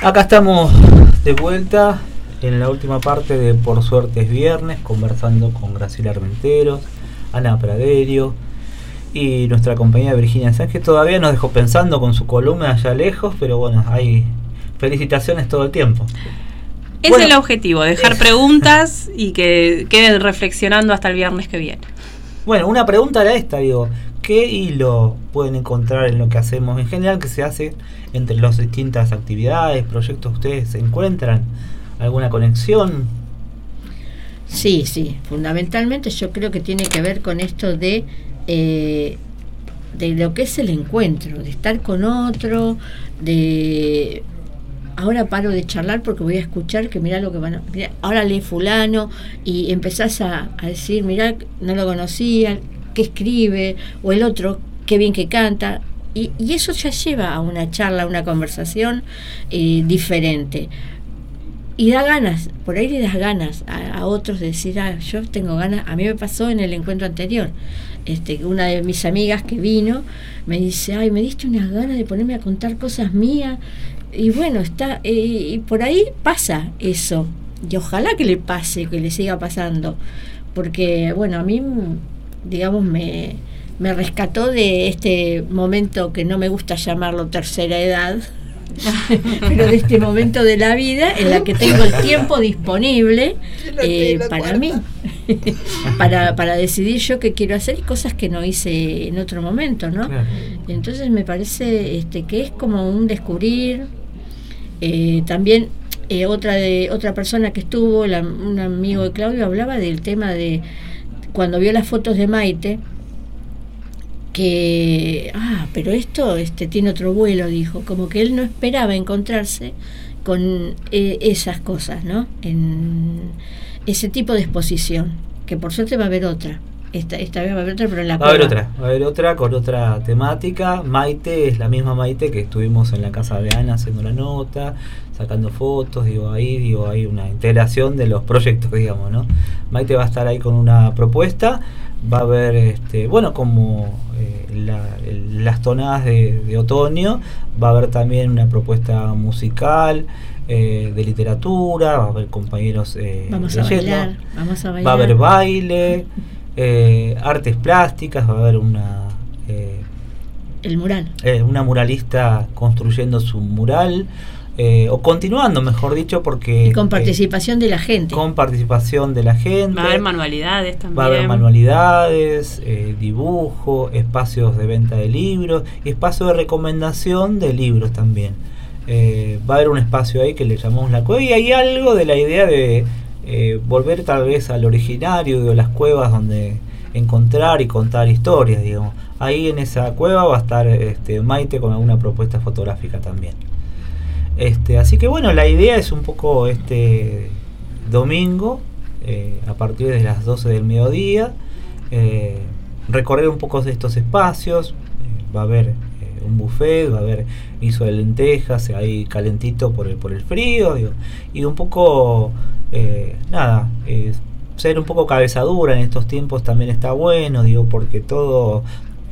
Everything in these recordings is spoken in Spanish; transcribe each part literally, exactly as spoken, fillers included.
Acá estamos de vuelta en la última parte de Por Suerte es Viernes, conversando con Graciela Armenteros, Ana Praderio y nuestra compañera Virginia Sánchez, que todavía nos dejó pensando con su columna allá lejos, pero bueno, hay felicitaciones todo el tiempo. Es bueno, el objetivo, dejar es. preguntas y que queden reflexionando hasta el viernes que viene. Bueno, una pregunta era esta, digo, ¿qué hilo pueden encontrar en lo que hacemos en general, que se hace entre las distintas actividades, proyectos? ¿Ustedes se encuentran alguna conexión? Sí, sí, fundamentalmente yo creo que tiene que ver con esto de eh, de lo que es el encuentro, de estar con otro, de ahora paro de charlar porque voy a escuchar que mirá lo que van a, mirá, ahora lee fulano y empezás a, a decir, mirá, no lo conocía, qué escribe, o el otro, qué bien que canta, y, y eso ya lleva a una charla, a una conversación eh, diferente. Y da ganas, por ahí le das ganas a, a otros de decir, ah, yo tengo ganas. A mí me pasó en el encuentro anterior, este, una de mis amigas que vino me dice, ay, me diste unas ganas de ponerme a contar cosas mías, y bueno, está eh, y por ahí pasa eso, y ojalá que le pase, que le siga pasando, porque bueno, a mí, digamos, me, me rescató de este momento que no me gusta llamarlo tercera edad, pero de este momento de la vida en la que tengo el tiempo disponible eh, para mí, para, para decidir yo qué quiero hacer y cosas que no hice en otro momento, ¿no? Claro. Entonces me parece este, que es como un descubrir. Eh, también eh, otra de otra persona que estuvo, la, un amigo de Claudio, hablaba del tema de cuando vio las fotos de Maite, que, ah, pero esto este tiene otro vuelo, dijo, como que él no esperaba encontrarse con eh, esas cosas, ¿no? En ese tipo de exposición, que por suerte va a haber otra. Esta, esta vez va a haber otra, pero en la va a haber otra, va a haber otra con otra temática. Maite es la misma Maite que estuvimos en la casa de Ana haciendo la nota, sacando fotos, digo, ahí digo, hay una integración de los proyectos, digamos, ¿no? Maite va a estar ahí con una propuesta, va a haber, este, bueno, como eh, la, el, las tonadas de, de otoño, va a haber también una propuesta musical, eh, de literatura, va a haber compañeros eh, vamos a bailar, vamos a bailar, va a haber baile, eh, artes plásticas, va a haber una eh, el mural, eh, una muralista construyendo su mural. Eh, o continuando, mejor dicho, porque... Y con participación eh, de la gente. Con participación de la gente. Va a haber manualidades también. Va a haber manualidades, eh, dibujo, espacios de venta de libros y espacio de recomendación de libros también. Eh, va a haber un espacio ahí que le llamamos la cueva, y hay algo de la idea de eh, volver tal vez al originario de las cuevas donde encontrar y contar historias, digamos. Ahí en esa cueva va a estar este, Maite con alguna propuesta fotográfica también. Este, así que bueno, la idea es un poco este domingo, eh, a partir de las doce del mediodía, eh, recorrer un poco de estos espacios. Eh, va a haber eh, un buffet, va a haber guiso de lentejas, ahí calentito por el, por el frío, digo, y un poco, eh, nada, eh, ser un poco cabezadura en estos tiempos también está bueno, digo, porque todo...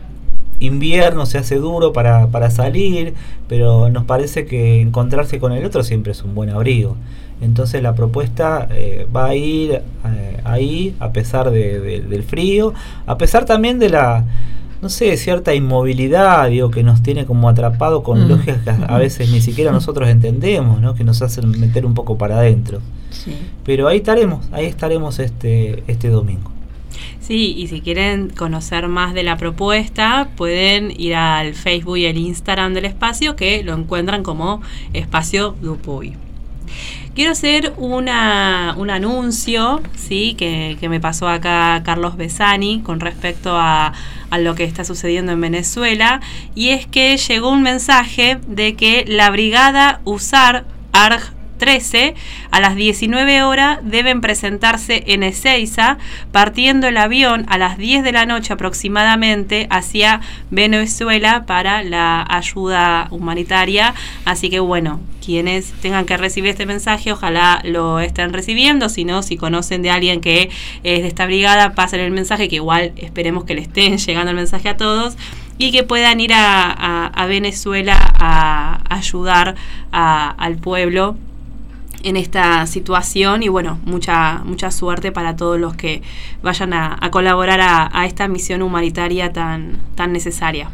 invierno se hace duro para, para salir, pero nos parece que encontrarse con el otro siempre es un buen abrigo. Entonces la propuesta eh, va a ir eh, ahí a pesar de, de, del frío, a pesar también de la, no sé, cierta inmovilidad, digo, que nos tiene como atrapado con mm. lógicas que a veces ni siquiera nosotros entendemos, ¿no? Que nos hacen meter un poco para adentro. Sí. Pero ahí estaremos, ahí estaremos este, este domingo. Sí, y si quieren conocer más de la propuesta, pueden ir al Facebook y al Instagram del espacio, que lo encuentran como Espacio Dupuy. Quiero hacer una, un anuncio, sí, que, que me pasó acá Carlos Besani con respecto a, a lo que está sucediendo en Venezuela, y es que llegó un mensaje de que la brigada USAR A R G trece a las diecinueve horas deben presentarse en Ezeiza, partiendo el avión a las diez de la noche aproximadamente hacia Venezuela para la ayuda humanitaria. Así que bueno, quienes tengan que recibir este mensaje, ojalá lo estén recibiendo. Si no, si conocen de alguien que es de esta brigada, pasen el mensaje, que igual esperemos que le estén llegando el mensaje a todos. y que puedan ir a, a, a Venezuela a, a ayudar a, al pueblo en esta situación. Y bueno, mucha mucha suerte para todos los que vayan a, a colaborar a, a esta misión humanitaria tan, tan necesaria.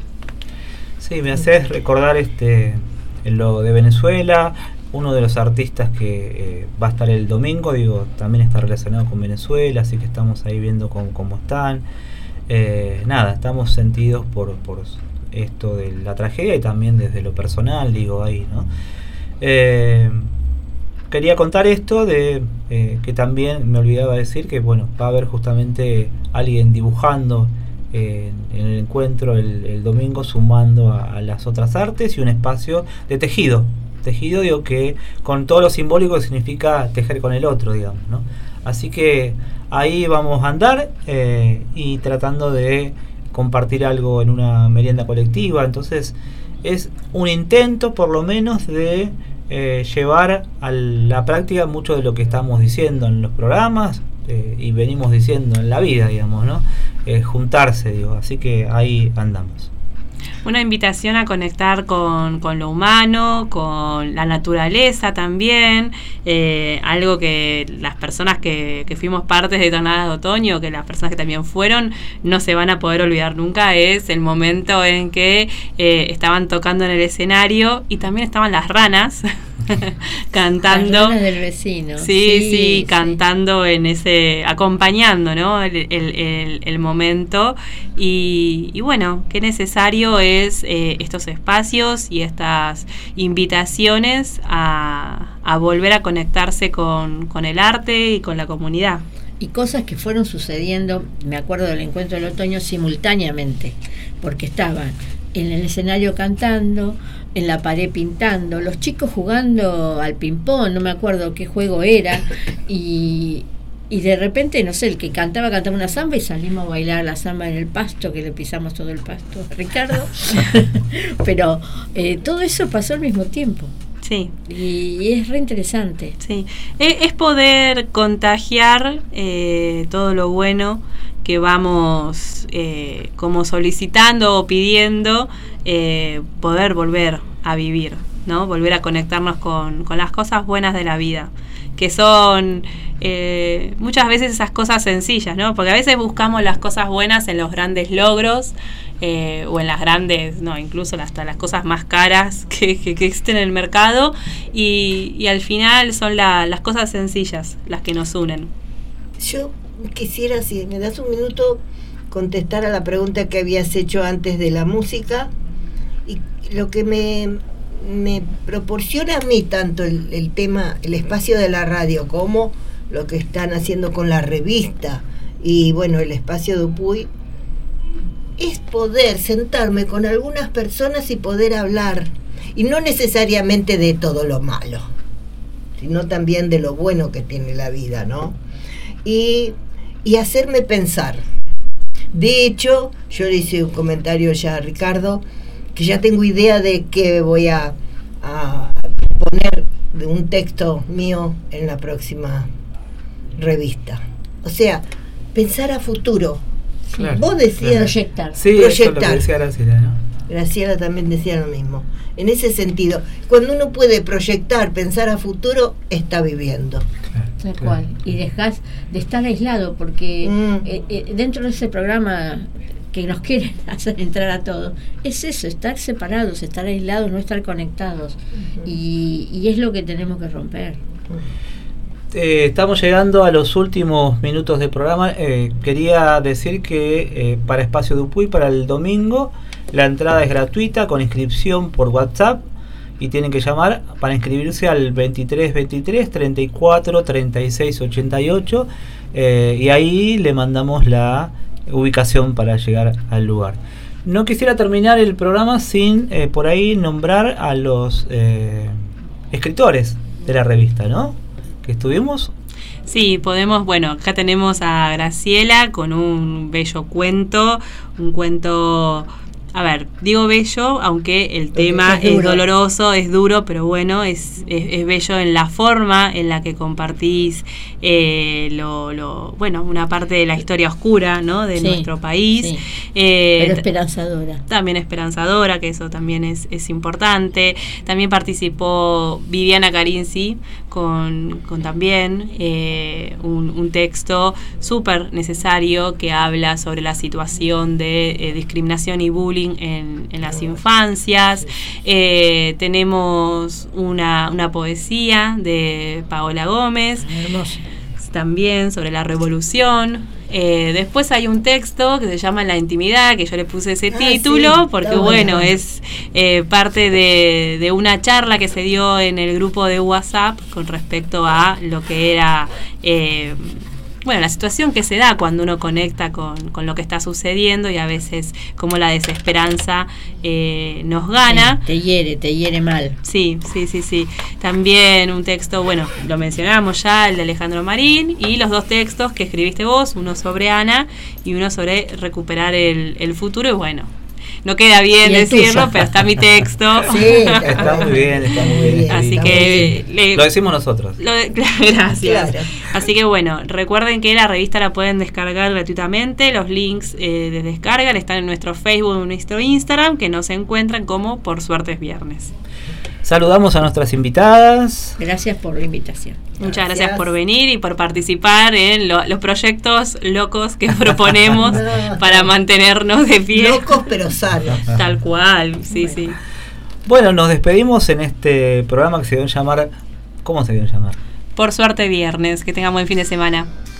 Sí, me haces recordar este lo de Venezuela. Uno de los artistas que eh, va a estar el domingo, digo, también está relacionado con Venezuela, así que estamos ahí viendo cómo, cómo están. Eh, nada, estamos sentidos por, por esto de la tragedia y también desde lo personal, digo, ahí, ¿no? Eh, quería contar esto de eh, que también me olvidaba decir que, bueno, va a haber justamente alguien dibujando eh, en el encuentro el, el domingo, sumando a, a las otras artes, y un espacio de tejido. Tejido, digo, que con todo lo simbólico que significa tejer con el otro, digamos, ¿no? Así que ahí vamos a andar eh, y tratando de compartir algo en una merienda colectiva. Entonces es un intento por lo menos de eh, llevar a la práctica mucho de lo que estamos diciendo en los programas eh, y venimos diciendo en la vida, digamos, ¿no? Eh, juntarse, digo, así que ahí andamos. Una invitación a conectar con, con lo humano, con la naturaleza también, eh, algo que las personas que, que fuimos partes de Tornadas de Otoño, que las personas que también fueron, no se van a poder olvidar nunca, es el momento en que eh, estaban tocando en el escenario y también estaban las ranas cantando. Las ranas del vecino. Sí, sí, sí, sí, cantando en ese, acompañando, ¿no? el, el, el, el momento. Y, y bueno, qué necesario es eh, estos espacios y estas invitaciones a, a volver a conectarse con, con el arte y con la comunidad. Y cosas que fueron sucediendo, me acuerdo del encuentro del otoño, simultáneamente, porque estaban en el escenario cantando, en la pared pintando, los chicos jugando al ping-pong, no me acuerdo qué juego era, y, y de repente, no sé, el que cantaba, cantaba una samba y salimos a bailar la samba en el pasto, que le pisamos todo el pasto a Ricardo. Pero eh, todo eso pasó al mismo tiempo. Sí. Y, y es re interesante. Sí. Es, es poder contagiar eh, todo lo bueno que vamos eh, como solicitando o pidiendo, eh, poder volver a vivir, ¿no? Volver a conectarnos con, con las cosas buenas de la vida, que son eh, muchas veces esas cosas sencillas, ¿no? Porque a veces buscamos las cosas buenas en los grandes logros, eh, o en las grandes, no, incluso hasta las cosas más caras que, que, que existen en el mercado, y, y al final son la, las cosas sencillas las que nos unen. Yo quisiera, si me das un minuto, contestar a la pregunta que habías hecho antes de la música, y lo que me, me proporciona a mí tanto el, el tema, el espacio de la radio, como lo que están haciendo con la revista y bueno, el espacio Dupuy, es poder sentarme con algunas personas y poder hablar, y no necesariamente de todo lo malo, sino también de lo bueno que tiene la vida, ¿no? Y y hacerme pensar. De hecho, yo le hice un comentario ya a Ricardo, que ya tengo idea de que voy a, a poner de un texto mío en la próxima revista. O sea, pensar a futuro. Claro, Vos decías claro. Proyectar. Sí, proyectar. eso es lo que decía Graciela, ¿no? Graciela también decía lo mismo. En ese sentido, cuando uno puede proyectar, pensar a futuro, está viviendo. Claro, Tal claro. cual. Y dejas de estar aislado, porque Mm. eh, eh, dentro de ese programa que nos quieren hacer entrar a todos, es eso, estar separados, estar aislados, no estar conectados. Uh-huh. y, y es lo que tenemos que romper. Eh, estamos llegando a los últimos minutos del programa. Eh, quería decir que eh, para Espacio Dupuy, para el domingo, la entrada es gratuita, con inscripción por WhatsApp, y tienen que llamar para inscribirse al veintitrés veintitrés treinta y cuatro treinta y seis ochenta y ocho, eh, y ahí le mandamos la ubicación para llegar al lugar. No quisiera terminar el programa sin eh, por ahí nombrar a los eh, escritores de la revista, ¿no? Que estuvimos. Sí, podemos, bueno, acá tenemos a Graciela con un bello cuento, un cuento A ver, digo bello, aunque el Porque tema es es, duro. doloroso, es duro, pero bueno, es, es, es bello en la forma en la que compartís eh, lo, lo, bueno, una parte de la historia oscura, ¿no? De Sí, nuestro país. sí. Eh, Pero esperanzadora. También esperanzadora, que eso también es, es importante. También participó Viviana Carinzi con, con también eh, un, un texto súper necesario que habla sobre la situación de eh, discriminación y bullying en, en las infancias. Eh, tenemos una, una poesía de Paola Gómez, Hermoso. también sobre la revolución. Eh, después hay un texto que se llama La intimidad, que yo le puse ese Ah, título sí, porque está bueno, bueno. es eh, parte de, de una charla que se dio en el grupo de WhatsApp con respecto a lo que era eh, bueno, la situación que se da cuando uno conecta con, con lo que está sucediendo, y a veces como la desesperanza eh, nos gana. Sí, te hiere, te hiere mal. Sí, sí, sí, sí. También un texto, bueno, lo mencionamos ya, el de Alejandro Marín, y los dos textos que escribiste vos, uno sobre Ana y uno sobre recuperar el, el futuro. Y bueno, no queda bien Y el decirlo, tuyo. pero está mi texto. Sí, Está muy bien, está muy bien. Así Está que le- Lo decimos nosotros. lo- gracias. Claro. Así que bueno, recuerden que la revista la pueden descargar gratuitamente. Los links eh, de descarga están en nuestro Facebook y en nuestro Instagram, que nos encuentran como Por Suerte es Viernes. Saludamos a nuestras invitadas. Gracias por la invitación. Muchas gracias. Gracias. por venir y por participar en lo- los proyectos locos que proponemos No, para mantenernos de pie. Locos pero sanos. Tal cual, sí, Bueno. sí. Bueno, nos despedimos en este programa que se dio a llamar. ¿Cómo se dio a llamar? Por Suerte Viernes. Que tengan buen fin de semana.